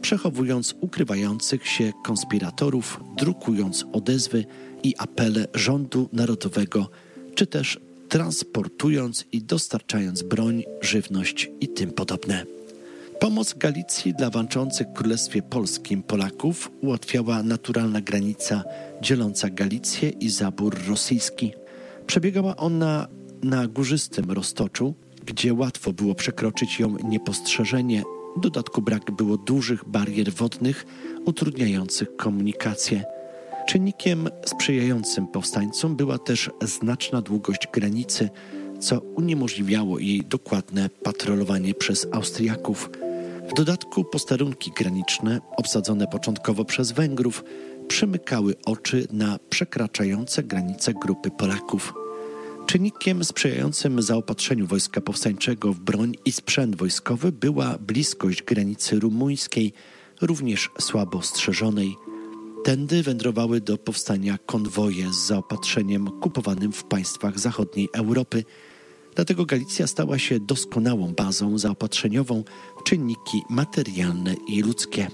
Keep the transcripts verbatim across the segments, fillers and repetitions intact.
przechowując ukrywających się konspiratorów, drukując odezwy i apele rządu narodowego, czy też transportując i dostarczając broń, żywność i tym podobne. Pomoc Galicji dla walczących w Królestwie Polskim Polaków ułatwiała naturalna granica dzieląca Galicję i zabór rosyjski. Przebiegała ona na górzystym roztoczu, gdzie łatwo było przekroczyć ją niepostrzeżenie. W dodatku brak było dużych barier wodnych utrudniających komunikację. Czynnikiem sprzyjającym powstańcom była też znaczna długość granicy, co uniemożliwiało jej dokładne patrolowanie przez Austriaków. W dodatku posterunki graniczne, obsadzone początkowo przez Węgrów, przymykały oczy na przekraczające granice grupy Polaków. Czynnikiem sprzyjającym zaopatrzeniu wojska powstańczego w broń i sprzęt wojskowy była bliskość granicy rumuńskiej, również słabo strzeżonej. Tędy wędrowały do powstania konwoje z zaopatrzeniem kupowanym w państwach zachodniej Europy. Dlatego Galicja stała się doskonałą bazą zaopatrzeniową w czynniki materialne i ludzkie.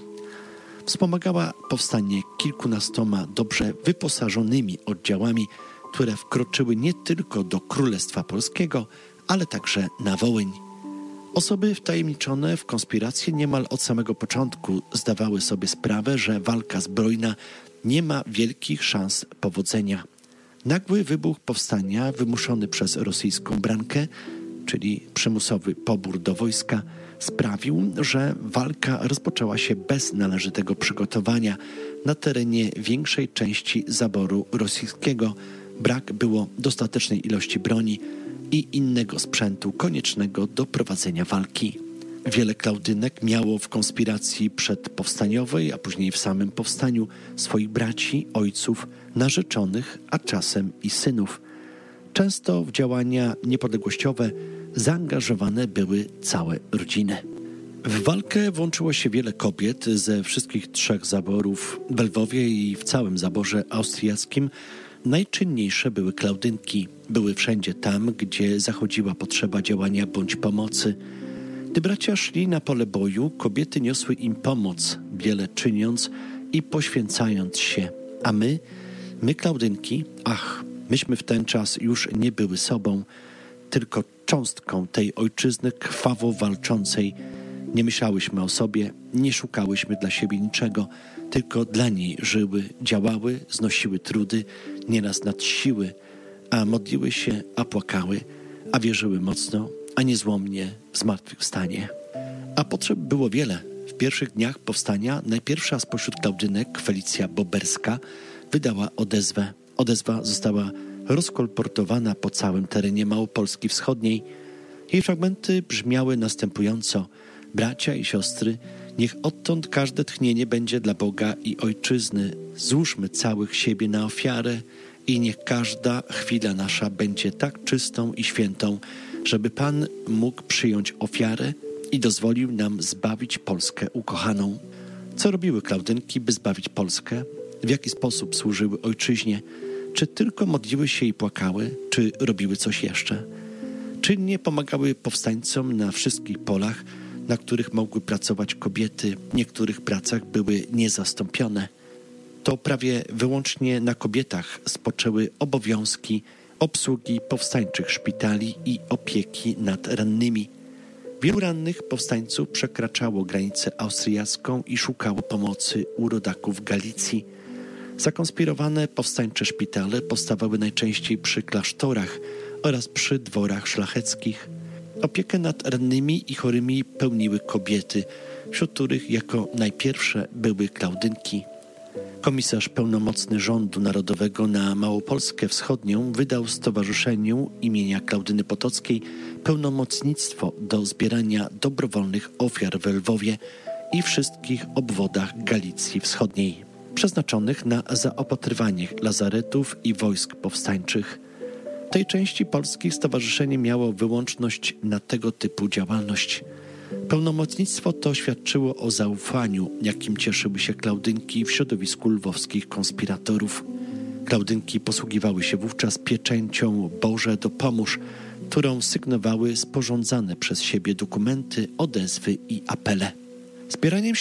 Wspomagała powstanie kilkunastoma dobrze wyposażonymi oddziałami, które wkroczyły nie tylko do Królestwa Polskiego, ale także na Wołyń. Osoby wtajemniczone w konspirację niemal od samego początku zdawały sobie sprawę, że walka zbrojna nie ma wielkich szans powodzenia. Nagły wybuch powstania wymuszony przez rosyjską brankę, czyli przymusowy pobór do wojska, sprawił, że walka rozpoczęła się bez należytego przygotowania. Na terenie większej części zaboru rosyjskiego brak było dostatecznej ilości broni i innego sprzętu koniecznego do prowadzenia walki. Wiele Klaudynek miało w konspiracji przedpowstaniowej, a później w samym powstaniu swoich braci, ojców, narzeczonych, a czasem i synów. Często w działania niepodległościowe zaangażowane były całe rodziny. W walkę włączyło się wiele kobiet ze wszystkich trzech zaborów w Lwowie i w całym zaborze austriackim. Najczynniejsze były Klaudynki. Były wszędzie tam, gdzie zachodziła potrzeba działania bądź pomocy. Gdy bracia szli na pole boju, kobiety niosły im pomoc, wiele czyniąc i poświęcając się. A my, my Klaudynki, ach, myśmy w ten czas już nie były sobą, tylko cząstką tej ojczyzny krwawo walczącej. Nie myślałyśmy o sobie, nie szukałyśmy dla siebie niczego, tylko dla niej żyły, działały, znosiły trudy, nieraz nad siły, a modliły się, a płakały, a wierzyły mocno, a niezłomnie w zmartwychwstanie. A potrzeb było wiele. W pierwszych dniach powstania najpierwsza spośród Klaudynek, Felicja Boberska, wydała odezwę. Odezwa została rozkolportowana po całym terenie Małopolski Wschodniej. Jej fragmenty brzmiały następująco: bracia i siostry, niech odtąd każde tchnienie będzie dla Boga i Ojczyzny. Złóżmy całych siebie na ofiarę i niech każda chwila nasza będzie tak czystą i świętą, żeby Pan mógł przyjąć ofiarę i dozwolił nam zbawić Polskę ukochaną. Co robiły Klaudynki, by zbawić Polskę? W jaki sposób służyły Ojczyźnie? Czy tylko modliły się i płakały, czy robiły coś jeszcze? Czynnie pomagały powstańcom na wszystkich polach, na których mogły pracować kobiety. W niektórych pracach były niezastąpione. To prawie wyłącznie na kobietach spoczęły obowiązki obsługi powstańczych szpitali i opieki nad rannymi. Wielu rannych powstańców przekraczało granicę austriacką i szukało pomocy u rodaków Galicji. Zakonspirowane powstańcze szpitale powstawały najczęściej przy klasztorach oraz przy dworach szlacheckich. Opiekę nad rannymi i chorymi pełniły kobiety, wśród których jako najpierwsze były Klaudynki. Komisarz pełnomocny rządu narodowego na Małopolskę Wschodnią wydał Stowarzyszeniu imienia Klaudyny Potockiej pełnomocnictwo do zbierania dobrowolnych ofiar w Lwowie i wszystkich obwodach Galicji Wschodniej, przeznaczonych na zaopatrywanie lazaretów i wojsk powstańczych. W tej części Polski stowarzyszenie miało wyłączność na tego typu działalność. Pełnomocnictwo to świadczyło o zaufaniu, jakim cieszyły się Klaudynki w środowisku lwowskich konspiratorów. Klaudynki posługiwały się wówczas pieczęcią Boże dopomóż, którą sygnowały sporządzane przez siebie dokumenty, odezwy i apele. Zbieraniem